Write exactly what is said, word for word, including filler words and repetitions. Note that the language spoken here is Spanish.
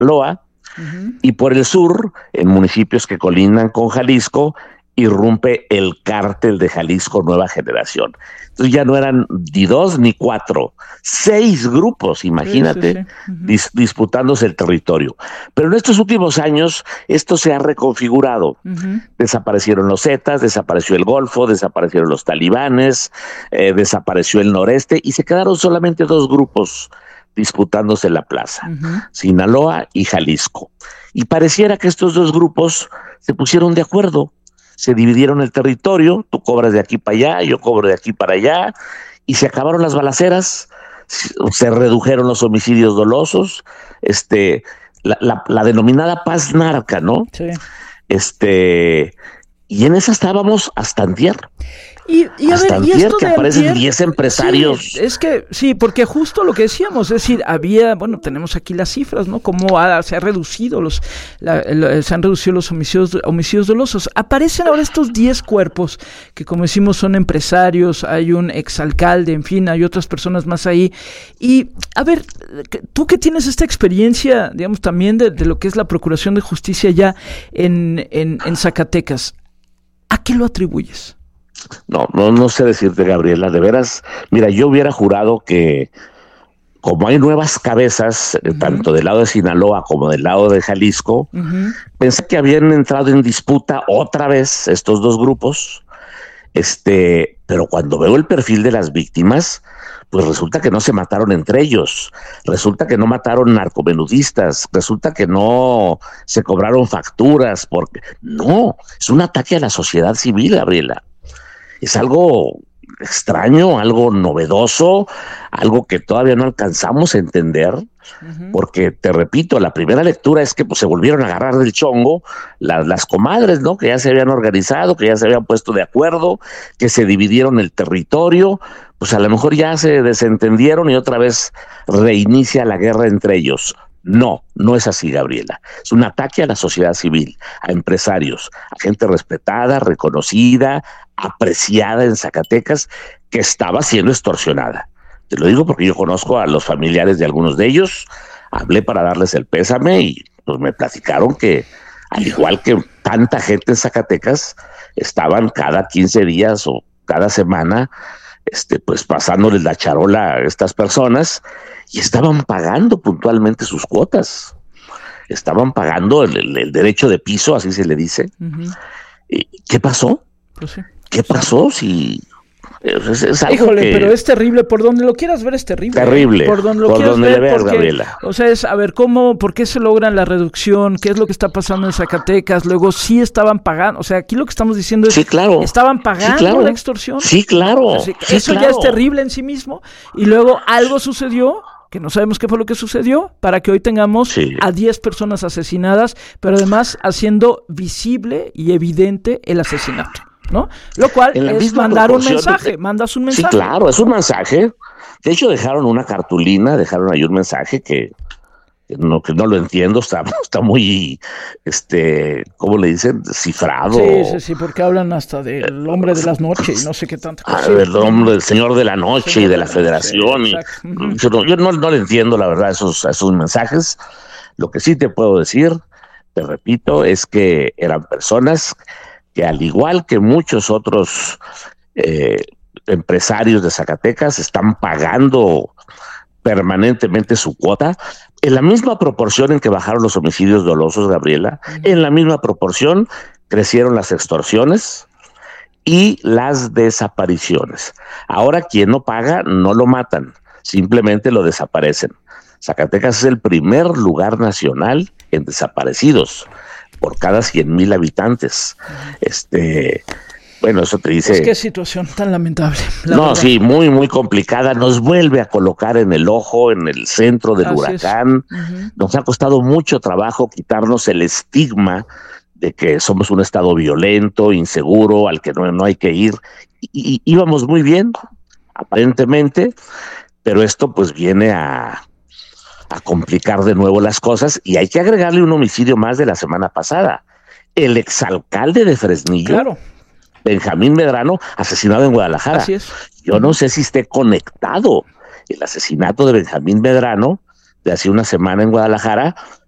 Sinaloa, uh-huh. y por el sur, en municipios que colindan con Jalisco, irrumpe el cártel de Jalisco Nueva Generación. Entonces ya no eran ni dos ni cuatro, seis grupos, imagínate, sí, sí, sí. Uh-huh. dis- disputándose el territorio. Pero en estos últimos años esto se ha reconfigurado. Uh-huh. Desaparecieron los Zetas, desapareció el Golfo, desaparecieron los talibanes, eh, desapareció el noreste y se quedaron solamente dos grupos disputándose la plaza, uh-huh. Sinaloa y Jalisco. Y pareciera que estos dos grupos se pusieron de acuerdo. Se dividieron el territorio, tú cobras de aquí para allá, yo cobro de aquí para allá, y se acabaron las balaceras, se redujeron los homicidios dolosos, este, la, la, la denominada paz narca, ¿no? Sí. Este, y en esa estábamos hasta antier. Y, y a hasta ver, y antier esto que de aparecen diez empresarios. Sí, es que, sí, porque justo lo que decíamos, es decir, había, bueno, tenemos aquí las cifras, ¿no? Cómo ha, se ha reducido los, la, la, se han reducido los homicidios, homicidios dolosos. Aparecen ahora estos diez cuerpos, que como decimos son empresarios, hay un exalcalde, en fin, hay otras personas más ahí. Y, a ver, tú que tienes esta experiencia, digamos, también de, de lo que es la Procuración de Justicia ya en, en, en Zacatecas, ¿a qué lo atribuyes? No, no, no sé decirte, Gabriela, de veras, mira, yo hubiera jurado que como hay nuevas cabezas, uh-huh. tanto del lado de Sinaloa como del lado de Jalisco, uh-huh. pensé que habían entrado en disputa otra vez estos dos grupos, este, pero cuando veo el perfil de las víctimas, pues resulta que no se mataron entre ellos, resulta que no mataron narcomenudistas, resulta que no se cobraron facturas, porque no, es un ataque a la sociedad civil, Gabriela. Es algo extraño, algo novedoso, algo que todavía no alcanzamos a entender, uh-huh. porque, te repito, la primera lectura es que pues, se volvieron a agarrar del chongo las, las comadres, ¿no? Que ya se habían organizado, que ya se habían puesto de acuerdo, que se dividieron el territorio, pues a lo mejor ya se desentendieron y otra vez reinicia la guerra entre ellos. No, no es así, Gabriela. Es un ataque a la sociedad civil, a empresarios, a gente respetada, reconocida, apreciada en Zacatecas, que estaba siendo extorsionada. Te lo digo porque yo conozco a los familiares de algunos de ellos, hablé para darles el pésame y pues me platicaron que, al igual que tanta gente en Zacatecas, estaban cada quince días o cada semana este, pues pasándoles la charola a estas personas y estaban pagando puntualmente sus cuotas. Estaban pagando el, el, el derecho de piso, así se le dice. Uh-huh. ¿Qué pasó? Pues sí. ¿Qué pasó? Si es, es algo Híjole, que... pero es terrible. Por donde lo quieras ver es terrible. Terrible. ¿eh? Por donde lo por quieras donde ver, le veas, porque, Gabriela. O sea, es a ver cómo, por qué se logran la reducción, qué es lo que está pasando en Zacatecas. Luego sí estaban pagando. O sea, aquí lo que estamos diciendo es sí, claro. estaban pagando sí, claro. la extorsión. Sí, claro. Así, sí, eso claro. ya es terrible en sí mismo. Y luego algo sucedió, que no sabemos qué fue lo que sucedió, para que hoy tengamos sí. a diez personas asesinadas, pero además haciendo visible y evidente el asesinato, ¿no? Lo cual es mandar un mensaje, mandas un mensaje. Sí, claro, es un mensaje. De hecho, dejaron una cartulina, dejaron ahí un mensaje que, que, no, que no lo entiendo, está, está muy, este, ¿cómo le dicen? Cifrado. Sí, sí, sí, porque hablan hasta del hombre de las noches y no sé qué tanto. Ah, del hombre, del señor de la noche y de la federación. Sí, y, uh-huh. Yo, no, yo no, no le entiendo, la verdad, esos, esos mensajes. Lo que sí te puedo decir, te repito, es que eran personas que al igual que muchos otros eh, empresarios de Zacatecas están pagando permanentemente su cuota, en la misma proporción en que bajaron los homicidios dolosos, Gabriela, uh-huh. en la misma proporción crecieron las extorsiones y las desapariciones. Ahora quien no paga no lo matan, simplemente lo desaparecen. Zacatecas es el primer lugar nacional en desaparecidos por cada cien mil habitantes. Este, bueno, eso te dice... Es qué situación tan lamentable. No, verdad. sí, muy, muy complicada. Nos vuelve a colocar en el ojo, en el centro del Así huracán. Uh-huh. Nos ha costado mucho trabajo quitarnos el estigma de que somos un estado violento, inseguro, al que no, no hay que ir. Y, y íbamos muy bien, aparentemente, pero esto pues viene a... a complicar de nuevo las cosas, y hay que agregarle un homicidio más de la semana pasada. El exalcalde de Fresnillo, claro. Benjamín Medrano, asesinado en Guadalajara. Así es. Yo no sé si esté conectado el asesinato de Benjamín Medrano de hace una semana en Guadalajara